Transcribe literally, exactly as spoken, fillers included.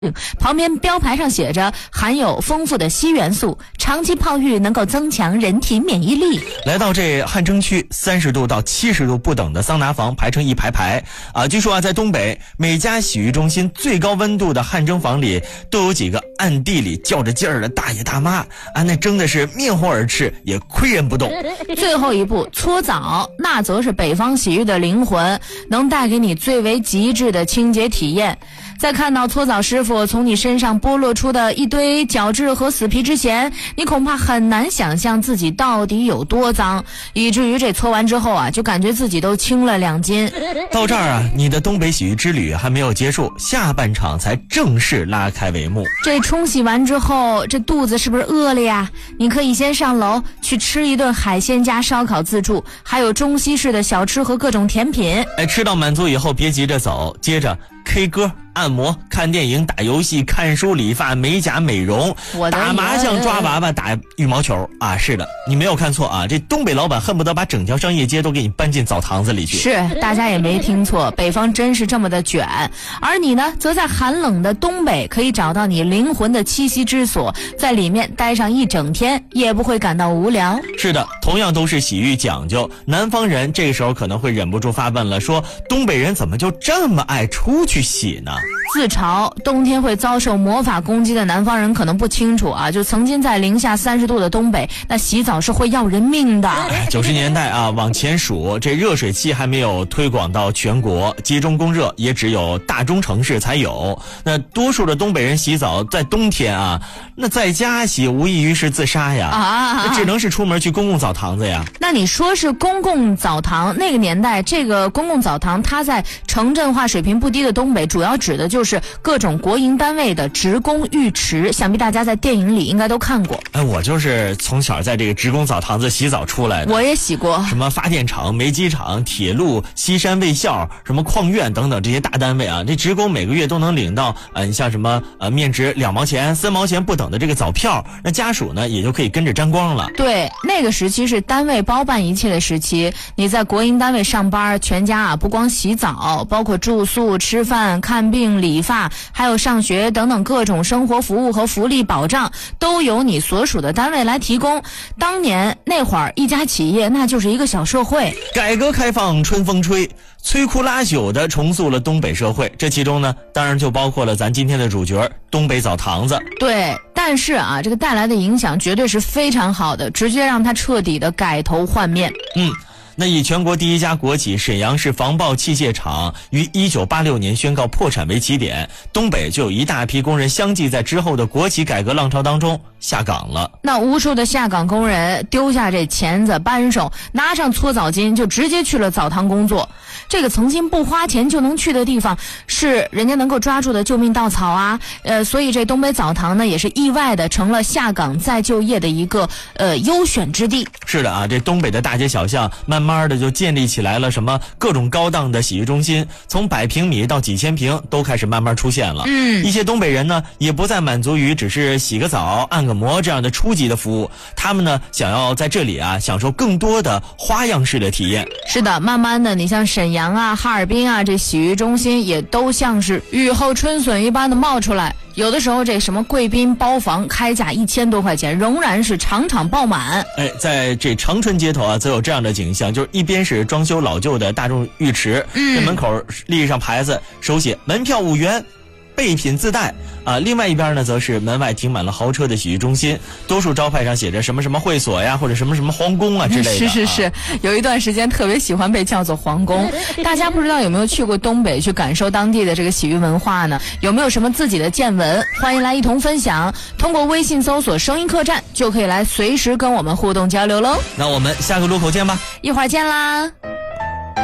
旁边标牌上写着含有丰富的硒元素，长期泡浴能够增强人体免疫力。 来到这汗蒸区，三十度到七十度不等的桑拿房排成一排排啊。据说啊，在东北每家洗浴中心最高温度的汗蒸房里，都有几个暗地里较着劲儿的大爷大妈啊，那蒸的是面红耳赤，也岿然不动。 最后一步搓澡，那则是北方洗浴的灵魂，能带给你最为极致的清洁体验。在看到搓澡师傅从你身上剥落出的一堆角质和死皮之前，你恐怕很难想象自己到底有多脏，以至于这搓完之后啊，就感觉自己都轻了两斤。 到这儿啊，你的东北洗浴之旅还没有结束，下半场才正式拉开帷幕。 这冲洗完之后，这肚子是不是饿了呀？你可以先上楼去吃一顿海鲜加烧烤自助，还有中西式的小吃和各种甜品。 哎，吃到满足以后别急着走，接着 K 歌、按摩、看电影、打游戏、看书、理发、美甲、美容、打麻将、抓娃娃、打羽毛球啊！是的，你没有看错啊！这东北老板恨不得把整条商业街都给你搬进澡堂子里去。 是，大家也没听错，北方真是这么的卷。而你呢，则在寒冷的东北可以找到你灵魂的栖息之所，在里面待上一整天也不会感到无聊。 是的，同样都是洗浴讲究，南方人这个时候可能会忍不住发问了，说东北人怎么就这么爱出去洗呢？ 自嘲冬天会遭受魔法攻击的南方人可能不清楚啊，就曾经在零下三十度的东北，那洗澡是会要人命的。 九十年代啊，往前数，这热水器还没有推广到全国，集中供热也只有大中城市才有。那多数的东北人洗澡在冬天啊，那在家洗无异于是自杀呀，啊，那只能是出门去公共澡堂子呀。 那你说是公共澡堂，那个年代这个公共澡堂，它在城镇化水平不低的东北，主要指的就是各种国营单位的职工浴池，想必大家在电影里应该都看过。 哎，我就是从小在这个职工澡堂子洗澡出来的。 我也洗过， 什么发电厂、煤机厂、铁路、西山卫校、什么矿院等等这些大单位啊，这职工每个月都能领到呃，你像什么呃面值两毛钱、三毛钱不等的这个澡票，那家属呢也就可以跟着沾光了。 对，那个时期是单位包办一切的时期。你在国营单位上班，全家啊不光洗澡，包括住宿、吃饭、看病、理发，还有上学等等各种生活服务和福利保障，都由你所属的单位来提供。当年那会儿，一家企业那就是一个小社会。 改革开放春风吹，摧枯拉朽的重塑了东北社会，这其中呢，当然就包括了咱今天的主角东北澡堂子。 对，但是啊，这个带来的影响绝对是非常好的，直接让它彻底的改头换面。 嗯。那以全国第一家国企沈阳市防爆器械厂于一九八六年宣告破产为起点，东北就有一大批工人相继在之后的国企改革浪潮当中下岗了。 那无数的下岗工人丢下这钳子扳手，拿上搓澡巾就直接去了澡堂工作。这个曾经不花钱就能去的地方，是人家能够抓住的救命稻草啊。呃，所以这东北澡堂呢，也是意外的成了下岗再就业的一个呃优选之地。 是的啊，这东北的大街小巷慢慢的就建立起来了什么各种高档的洗浴中心，从百平米到几千平都开始慢慢出现了。嗯，一些东北人呢也不再满足于只是洗个澡、按个摩这样的初级的服务，他们呢想要在这里啊享受更多的花样式的体验。 是的，慢慢的，你像沈阳啊、哈尔滨啊，这洗浴中心也都像是雨后春笋一般的冒出来。有的时候这什么贵宾包房开价一千多块钱，仍然是场场爆满。 哎，在这长春街头啊，则有这样的景象，就是一边是装修老旧的大众浴池，嗯，这门口立上牌子，手写门票五元，备品自带啊。另外一边呢，则是门外停满了豪车的洗浴中心，多数招牌上写着什么什么会所呀，或者什么什么皇宫啊之类的。 是是是，啊、有一段时间特别喜欢被叫做皇宫。大家不知道有没有去过东北，去感受当地的这个洗浴文化呢？有没有什么自己的见闻？欢迎来一同分享。通过微信搜索“声音客栈”，就可以来随时跟我们互动交流喽。 那我们下个路口见吧， 一会儿见啦。